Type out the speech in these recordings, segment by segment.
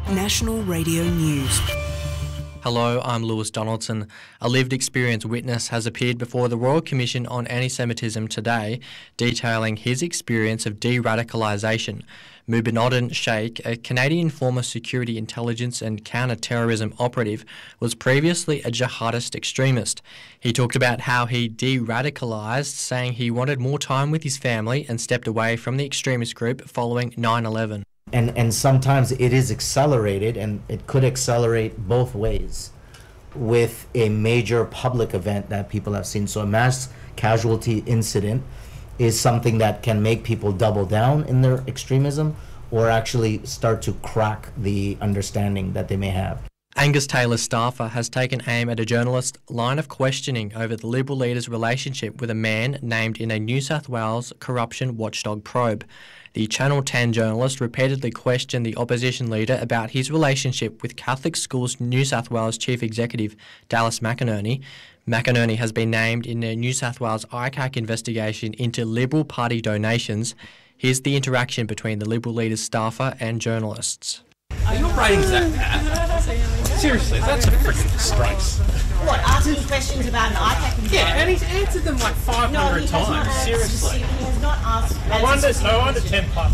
National Radio News. Hello, I'm Lewis Donaldson. A lived experience witness has appeared before the Royal Commission on Anti-Semitism today, detailing his experience of de-radicalisation. Mubinodin Sheikh, a Canadian former security intelligence and counter-terrorism operative, was previously a jihadist extremist. He talked about how he de-radicalised, saying he wanted more time with his family and stepped away from the extremist group following 9/11. And sometimes it is accelerated, and it could accelerate both ways with a major public event that people have seen. So a mass casualty incident is something that can make people double down in their extremism or actually start to crack the understanding that they may have. Angus Taylor's staffer has taken aim at a journalist's line of questioning over the Liberal leader's relationship with a man named in a New South Wales corruption watchdog probe. The Channel 10 journalist repeatedly questioned the opposition leader about his relationship with Catholic Schools New South Wales Chief Executive Dallas McInerney. McInerney has been named in the New South Wales ICAC investigation into Liberal Party donations. Here's the interaction between the Liberal leader's staffer and journalists. Are your ratings that bad? Seriously, that's a freaking disgrace. What, asking questions about an ICAC inquiry? Yeah, and he's answered them like 500 times. Seriously. He has not asked... No wonder 10 plus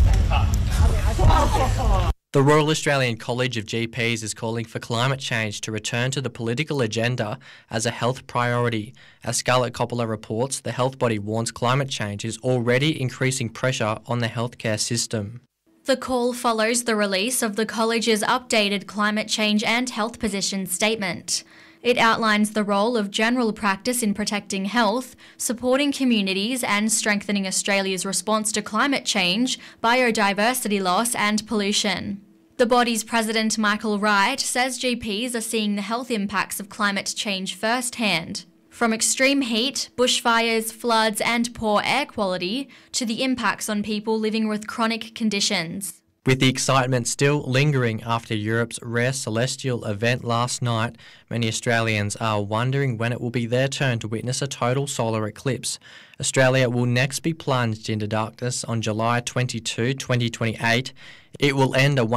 cut. The Royal Australian College of GPs is calling for climate change to return to the political agenda as a health priority. As Scarlett Coppola reports, the health body warns climate change is already increasing pressure on the healthcare system. The call follows the release of the college's updated climate change and health position statement. It outlines the role of general practice in protecting health, supporting communities and strengthening Australia's response to climate change, biodiversity loss and pollution. The body's president, Michael Wright, says GPs are seeing the health impacts of climate change firsthand. From extreme heat, bushfires, floods and poor air quality to the impacts on people living with chronic conditions. With the excitement still lingering after Europe's rare celestial event last night, many Australians are wondering when it will be their turn to witness a total solar eclipse. Australia will next be plunged into darkness on July 22, 2028. It will end a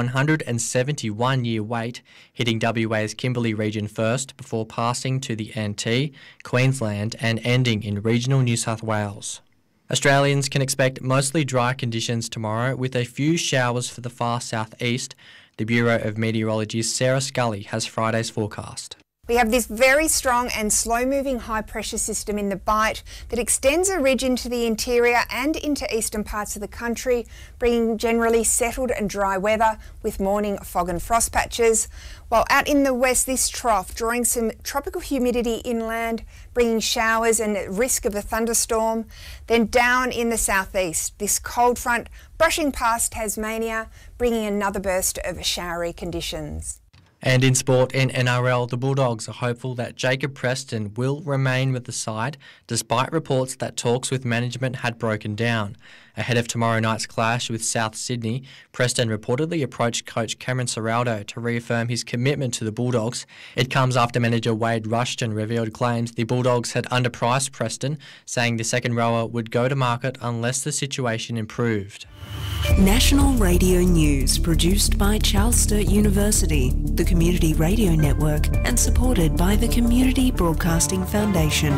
171-year wait, hitting WA's Kimberley region first before passing to the NT, Queensland and ending in regional New South Wales. Australians can expect mostly dry conditions tomorrow with a few showers for the far southeast. The Bureau of Meteorology's Sarah Scully has Friday's forecast. We have this very strong and slow-moving high-pressure system in the Bight that extends a ridge into the interior and into eastern parts of the country, bringing generally settled and dry weather with morning fog and frost patches. While out in the west, this trough drawing some tropical humidity inland, bringing showers and risk of a thunderstorm. Then down in the southeast, this cold front brushing past Tasmania, bringing another burst of showery conditions. And in sport, in NRL, the Bulldogs are hopeful that Jacob Preston will remain with the side, despite reports that talks with management had broken down. Ahead of tomorrow night's clash with South Sydney, Preston reportedly approached coach Cameron Ciraldo to reaffirm his commitment to the Bulldogs. It comes after manager Wade Rushton revealed claims the Bulldogs had underpriced Preston, saying the second rower would go to market unless the situation improved. National Radio News, produced by Charles Sturt University, the Community Radio Network, and supported by the Community Broadcasting Foundation.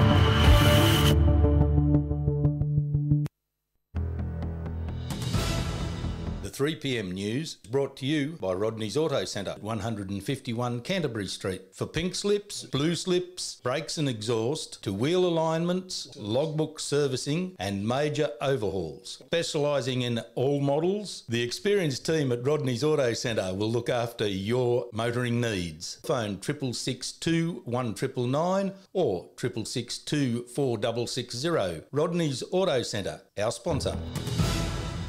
The 3pm news brought to you by Rodney's Auto Centre, 151 Canterbury Street. For pink slips, blue slips, brakes and exhaust, to wheel alignments, logbook servicing and major overhauls. Specialising in all models, the experienced team at Rodney's Auto Centre will look after your motoring needs. Phone 662 1999 or 662 4660. Rodney's Auto Centre, our sponsor.